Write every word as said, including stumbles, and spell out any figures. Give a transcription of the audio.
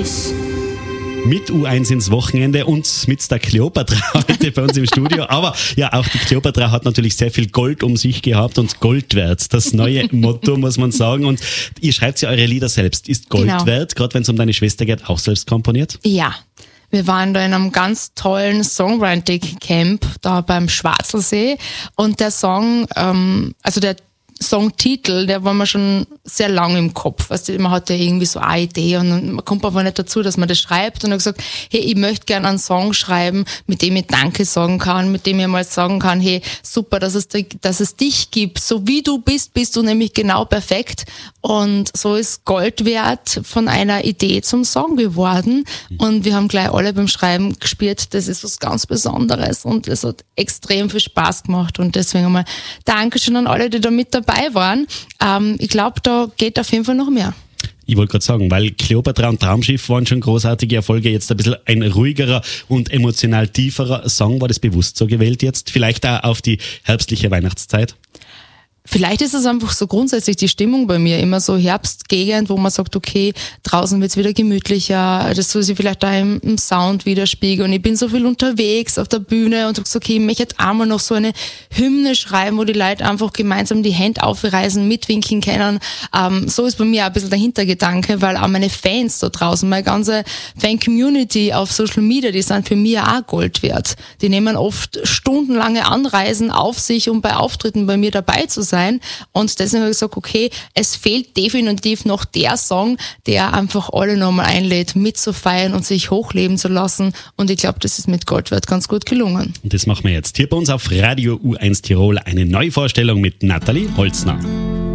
eins. Mit U eins ins Wochenende und mit der Kleopatra heute bei uns im Studio. Aber ja, auch die Kleopatra hat natürlich sehr viel Gold um sich gehabt und Gold wert. Das neue Motto, muss man sagen. Und ihr schreibt ja eure Lieder selbst. Ist Gold Genau. wert, gerade wenn es um deine Schwester geht, auch selbst komponiert? Ja, wir waren da in einem ganz tollen Songwriting-Camp da beim Schwarzelsee und der Song, ähm, also der Songtitel, der war mir schon sehr lang im Kopf. Weißt du, man hat ja irgendwie so eine Idee und dann- man kommt aber nicht dazu, dass man das schreibt und hat gesagt, hey, ich möchte gerne einen Song schreiben, mit dem ich Danke sagen kann, mit dem ich mal sagen kann, hey, super, dass es, di- dass es dich gibt. So wie du bist, bist du nämlich genau perfekt. Und so ist Gold wert von einer Idee zum Song geworden. Und wir haben gleich alle beim Schreiben gespürt, das ist was ganz Besonderes und es hat extrem viel Spaß gemacht. Und deswegen einmal Dankeschön an alle, die da mit dabei waren. Ähm, ich glaube, da geht auf jeden Fall noch mehr. Ich wollte gerade sagen, weil Kleopatra und Traumschiff waren schon großartige Erfolge, jetzt ein bisschen ein ruhigerer und emotional tieferer Song. War das bewusst so gewählt jetzt? Vielleicht auch auf die herbstliche Weihnachtszeit? Vielleicht ist es einfach so grundsätzlich die Stimmung bei mir, immer so Herbstgegend, wo man sagt, okay, draußen wird's wieder gemütlicher, das soll sich vielleicht da im, im Sound widerspiegeln. Ich bin so viel unterwegs auf der Bühne und hab gesagt, okay, ich möchte jetzt einmal noch so eine Hymne schreiben, wo die Leute einfach gemeinsam die Hände aufreißen, mitwinken können. Ähm, so ist bei mir auch ein bisschen der Hintergedanke, weil auch meine Fans da draußen, meine ganze Fan-Community auf Social Media, die sind für mich auch Gold wert. Die nehmen oft stundenlange Anreisen auf sich, um bei Auftritten bei mir dabei zu sein. Und deswegen habe ich gesagt, okay, es fehlt definitiv noch der Song, der einfach alle nochmal einlädt, mitzufeiern und sich hochleben zu lassen. Und ich glaube, das ist mit Goldwert ganz gut gelungen. Und das machen wir jetzt hier bei uns auf Radio U eins Tirol. Eine Neuvorstellung mit Nathalie Holzner.